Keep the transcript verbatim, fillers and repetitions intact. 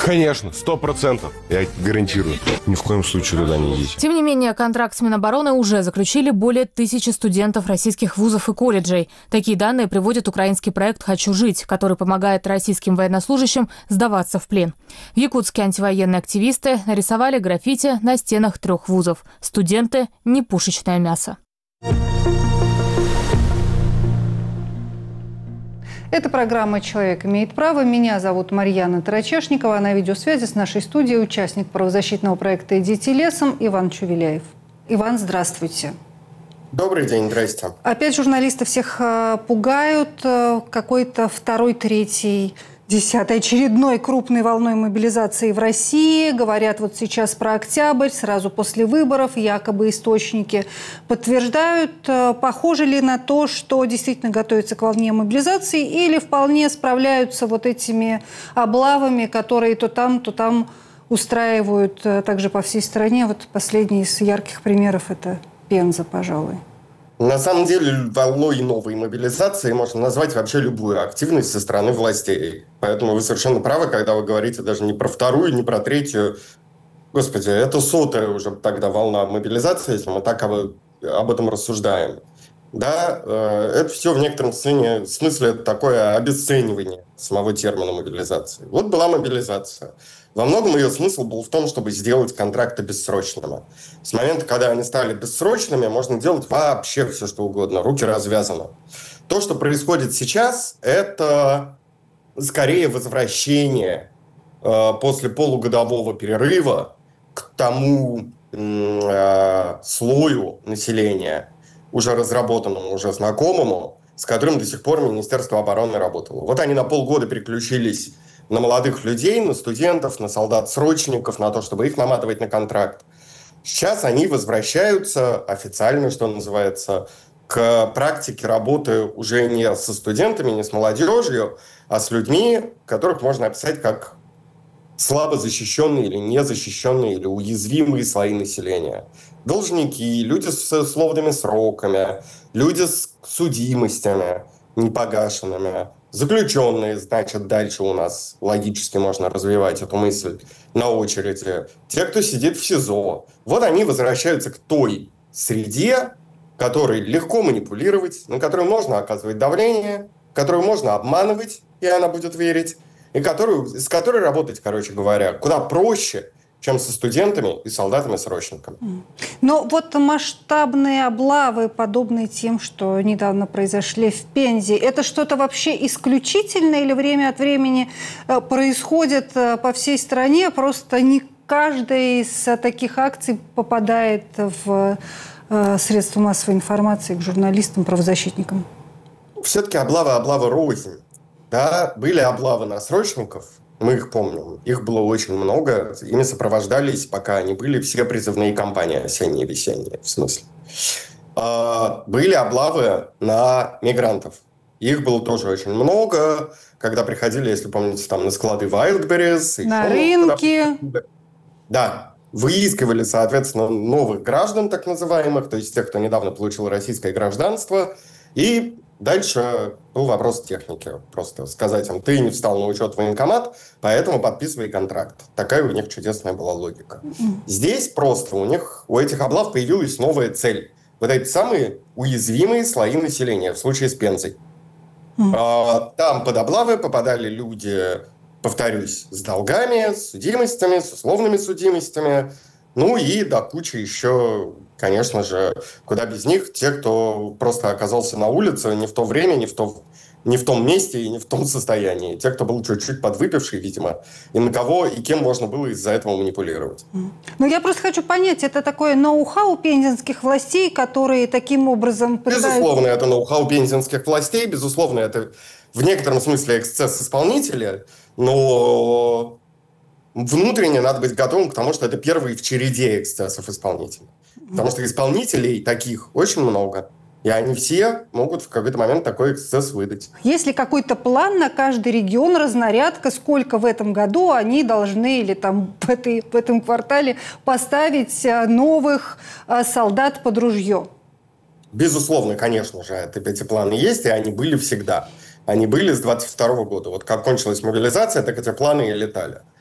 Конечно, сто процентов. Я гарантирую. Ни в коем случае туда не едете. Тем не менее, контракт с Минобороны уже заключили более тысячи студентов российских вузов и колледжей. Такие данные приводит украинский проект «Хочу жить», который помогает российским военнослужащим сдаваться в плен. В Якутске антивоенные активисты нарисовали граффити на стенах трех вузов. Студенты – не пушечное мясо. Это программа «Человек имеет право». Меня зовут Марьяна Тарачешникова. На видеосвязи с нашей студией участник правозащитного проекта «Идите лесом» Иван Чувеляев. Иван, здравствуйте. Добрый день, здрасте. Опять журналисты всех пугают какой-то второй, третий, десятой очередной крупной волной мобилизации в России. Говорят вот сейчас про октябрь, сразу после выборов. Якобы источники подтверждают. Похоже ли на то, что действительно готовится к волне мобилизации, или вполне справляются вот этими облавами, которые то там, то там устраивают также по всей стране? Вот последний из ярких примеров – это Пенза, пожалуй. На самом деле, волной новой мобилизации можно назвать вообще любую активность со стороны властей. Поэтому вы совершенно правы, когда вы говорите даже не про вторую, не про третью. Господи, это сотая уже тогда волна мобилизации, если мы так об, об этом рассуждаем. Да, это все в некотором смысле, смысле такое обесценивание самого термина мобилизации. Вот была мобилизация. Во многом ее смысл был в том, чтобы сделать контракты бессрочными. С момента, когда они стали бессрочными, можно делать вообще все, что угодно. Руки развязаны. То, что происходит сейчас, это скорее возвращение э, после полугодового перерыва к тому э, слою населения, уже разработанному, уже знакомому, с которым до сих пор Министерство обороны работало. Вот они на полгода переключились на молодых людей, на студентов, на солдат-срочников, на то, чтобы их наматывать на контракт. Сейчас они возвращаются официально, что называется, к практике работы уже не со студентами, не с молодежью, а с людьми, которых можно описать как слабо защищенные или незащищенные, или уязвимые слои населения. Должники, люди с условными сроками, люди с судимостями непогашенными, заключенные, значит, дальше у нас логически можно развивать эту мысль на очереди. Те, кто сидит в СИЗО. Вот они возвращаются к той среде, которой легко манипулировать, на которую можно оказывать давление, которую можно обманывать, и она будет верить, и которую, с которой работать, короче говоря, куда проще, чем со студентами и солдатами-срочниками. Но вот масштабные облавы, подобные тем, что недавно произошли в Пензе, это что-то вообще исключительное или время от времени происходит по всей стране? Просто не каждая из таких акций попадает в средства массовой информации, к журналистам, правозащитникам? Все-таки облава, облава рознь. Да, были облавы на срочников, мы их помним. Их было очень много. Ими сопровождались, пока они были, все призывные кампании осенние и весенние, в смысле. А, были облавы на мигрантов. Их было тоже очень много. Когда приходили, если помните, там на склады Wildberries. На рынки. Да. Выискивали, соответственно, новых граждан, так называемых, то есть тех, кто недавно получил российское гражданство. И дальше был вопрос техники. Просто сказать им, ты не встал на учет в военкомат, поэтому подписывай контракт. Такая у них чудесная была логика. Mm. Здесь просто у них, у этих облав появилась новая цель. Вот эти самые уязвимые слои населения, в случае с Пензой. Mm. А, там под облавы попадали люди, повторюсь, с долгами, с судимостями, с условными судимостями. Ну и до кучи еще, конечно же, куда без них, те, кто просто оказался на улице не в то время, не в, то, не в том месте и не в том состоянии. Те, кто был чуть-чуть подвыпивший, видимо, и на кого и кем можно было из-за этого манипулировать. Ну, я просто хочу понять, это такое ноу-хау пензенских властей, которые таким образом... Безусловно, это ноу-хау пензенских властей, безусловно, это в некотором смысле эксцесс исполнителя, но... Внутренне надо быть готовым к тому, что это первый в череде эксцессов исполнителей. Потому что исполнителей таких очень много. И они все могут в какой-то момент такой эксцесс выдать. Есть ли какой-то план на каждый регион, разнарядка, сколько в этом году они должны или там в, этой, в этом квартале поставить новых солдат под ружье? Безусловно, конечно же, это, эти планы есть, и они были всегда. Они были с двадцать второго года. Вот как кончилась мобилизация, так эти планы и летали.